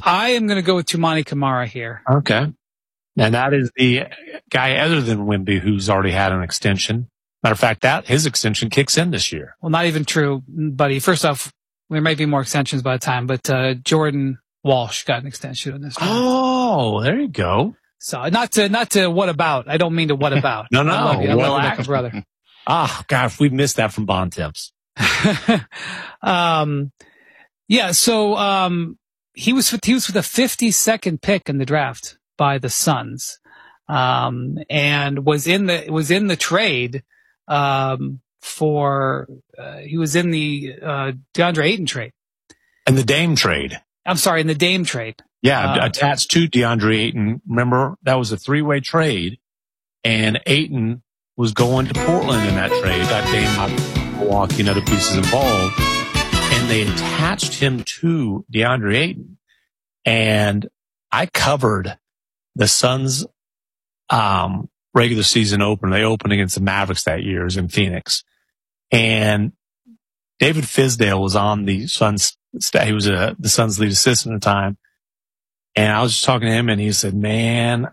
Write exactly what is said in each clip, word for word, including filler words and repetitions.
I am going to go with Toumani Camara here. Okay. And that is the guy other than Wemby who's already had an extension. Matter of fact, that his extension kicks in this year. Well, not even true, buddy. First off, there might be more extensions by the time, but uh, Jordan Walsh got an extension in this one. Oh, there you go. So not to not to what about. I don't mean to what about. no, no. I love you. I well, love you like a brother. Ah, oh, God, if we missed that from Bond Tips. um, yeah. So um, he was he was for the fifty-second pick in the draft by the Suns, um, and was in the was in the trade. Um, for uh, he was in the uh, DeAndre Ayton trade, and the Dame trade. I'm sorry, in the Dame trade. Yeah, uh, attached to DeAndre Ayton. Remember, that was a three-way trade, and Ayton was going to Portland in that trade. Got Dame out, Milwaukee, and other pieces involved, and they attached him to DeAndre Ayton. And I covered the Suns. Um, regular season opener. They opened against the Mavericks that year. It was in Phoenix. And David Fizdale was on the Suns staff. He was a, the Suns lead assistant at the time. And I was just talking to him and he said, man,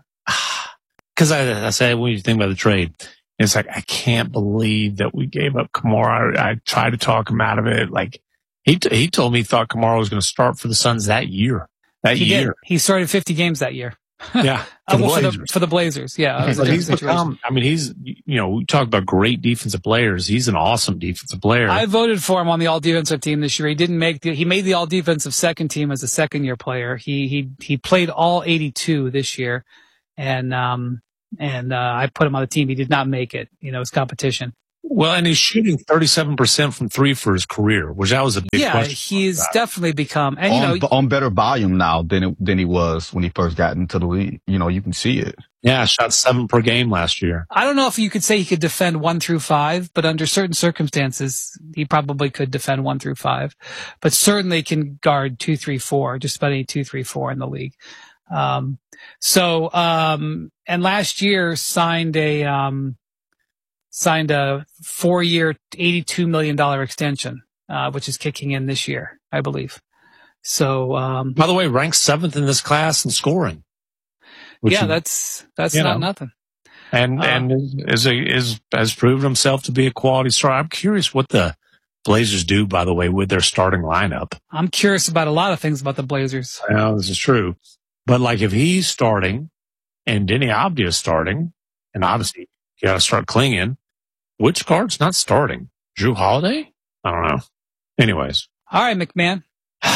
cause I, I said, what do you think about the trade? And it's like, I can't believe that we gave up Kamara. I, I tried to talk him out of it. Like he, t- he told me he thought Kamara was going to start for the Suns that year. That he year. Did. He started fifty games that year. Yeah. For, the for, the, for the Blazers. Yeah. But he's become, I mean, he's, you know, we talk about great defensive players. He's an awesome defensive player. I voted for him on the all defensive team this year. He didn't make the, he made the all defensive second team as a second year player. He, he, he played all eighty-two this year. And, um, and, uh, I put him on the team. He did not make it. You know, it's competition. Well, and he's shooting thirty-seven percent from three for his career, which that was a big yeah, question. Yeah, he's definitely become, and you on, know, on better volume now than it, than he was when he first got into the league. You know, you can see it. Yeah, shot seven per game last year. I don't know if you could say he could defend one through five, but under certain circumstances, he probably could defend one through five, but certainly can guard two, three, four, just about any two, three, four in the league. Um, so, um, and last year signed a, um, signed a four-year, eighty-two million dollars extension, uh, which is kicking in this year, I believe. So, um, by the way, ranked seventh in this class in scoring. Yeah, is, that's that's not know, nothing. And uh, and is a, is has proven himself to be a quality star. I'm curious what the Blazers do, by the way, with their starting lineup. I'm curious about a lot of things about the Blazers. I know this is true, but like if he's starting and Denny Abdia is starting, and obviously you got to start clinging. Which guard's not starting? Drew Holiday? I don't know. Anyways. All right, McMahon.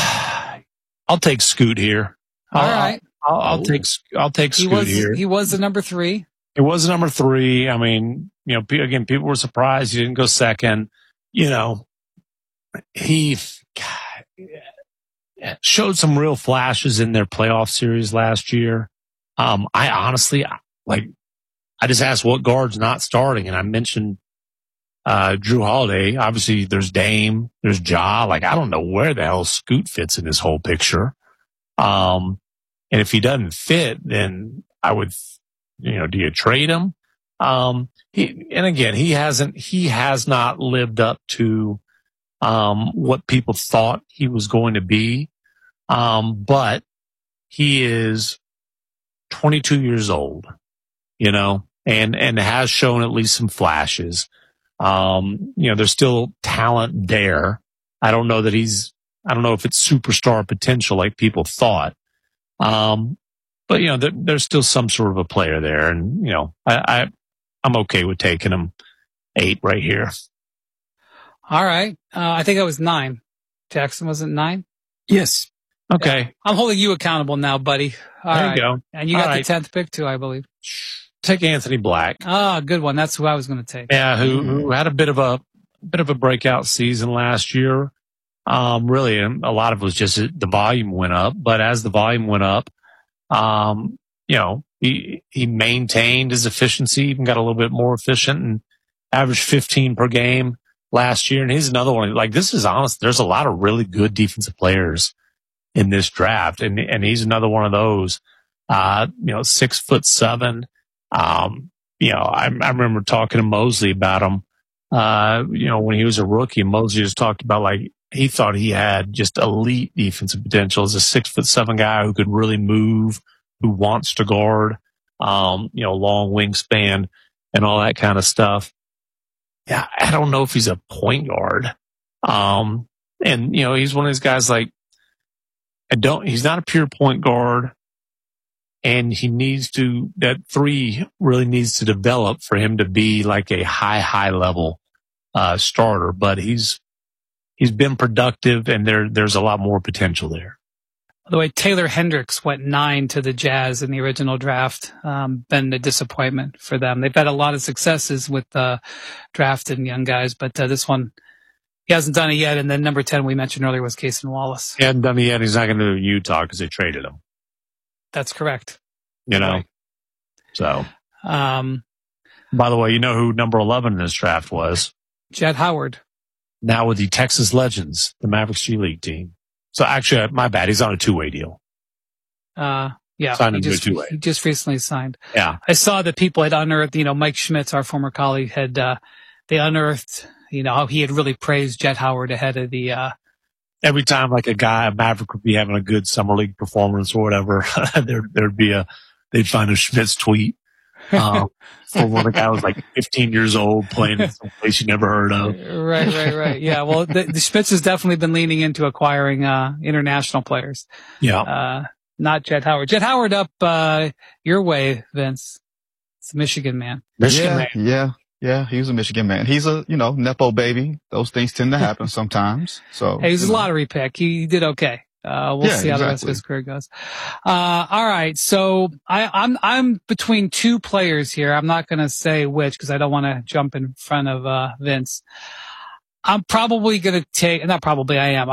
I'll take Scoot here. All I'll, right. I'll, I'll take I'll take Scoot he was, here. He was the number three. It was the number three. I mean, you know, again, people were surprised he didn't go second. You know, he God, showed some real flashes in their playoff series last year. Um, I honestly, like, I just asked what guard's not starting, and I mentioned Uh, Drew Holiday. Obviously, there's Dame, there's Ja. Like, I don't know where the hell Scoot fits in this whole picture. Um, and if he doesn't fit, then I would, you know, do you trade him? Um, he, and again, he hasn't, he has not lived up to, um, what people thought he was going to be. Um, but he is twenty-two years old, you know, and, and has shown at least some flashes. Um, you know, there's still talent there. I don't know that he's, I don't know if it's superstar potential like people thought. Um, but you know, there, there's still some sort of a player there. And, you know, I, I, I'm okay with taking him eight right here. All right. Uh, I think I was nine. Jackson wasn't nine? Yes. Okay. Yeah. I'm holding you accountable now, buddy. All there right. you go. And you All got right. the tenth pick too, I believe. Take Anthony Black. Ah, good one. That's who I was going to take. Yeah, who, who had a bit of a bit of a breakout season last year. Um, really, a lot of it was just the volume went up. But as the volume went up, um, you know, he he maintained his efficiency, even got a little bit more efficient, and averaged fifteen per game last year. And he's another one. Like, this is honest. There's a lot of really good defensive players in this draft, and and he's another one of those. Uh, you know, six foot seven. Um, you know, I, I remember talking to Mosley about him, uh, you know, when he was a rookie. Mosley just talked about, like, he thought he had just elite defensive potential as a six foot seven guy who could really move, who wants to guard, um, you know, long wingspan and all that kind of stuff. Yeah, I don't know if he's a point guard. Um, and, you know, he's one of those guys like, I don't, he's not a pure point guard. And he needs to, that three really needs to develop for him to be like a high, high level, uh, starter. But he's, he's been productive and there, there's a lot more potential there. By the way, Taylor Hendricks went nine to the Jazz in the original draft. Um, been a disappointment for them. They've had a lot of successes with, uh, drafting young guys, but, uh, this one, he hasn't done it yet. And then number ten we mentioned earlier was Cason Wallace. He hasn't done it yet. He's not going to do Utah because they traded him. That's correct. You know, right. so, um, by the way, you know who number eleven in this draft was? Jett Howard. Now with the Texas Legends, the Mavericks G League team. So actually, my bad. He's on a two-way deal. Uh, yeah. Signed he into just, a two-way. He just recently signed. Yeah. I saw that people had unearthed, you know, Mike Schmitz, our former colleague, had, uh, they unearthed, you know, how he had really praised Jett Howard ahead of the, uh, every time like a guy, a Maverick would be having a good summer league performance or whatever, there, there'd be a, they'd find a Schmitz tweet. Um, for one of the guy was like fifteen years old playing in some place you never heard of. Right, right, right. Yeah. Well, the, the Schmitz has definitely been leaning into acquiring, uh, international players. Yeah. Uh, not Jett Howard. Jett Howard up, uh, your way, Vince. It's a Michigan man. Michigan yeah, man. Yeah. Yeah. He's a Michigan man. He's a, you know, Nepo baby. Those things tend to happen sometimes. So hey, he's a know. lottery pick. He, he did okay. Uh, we'll yeah, see how exactly. the rest of his career goes. Uh, all right. So I, I'm, I'm between two players here. I'm not going to say which because I don't want to jump in front of, uh, Vince. I'm probably going to take, not probably I am.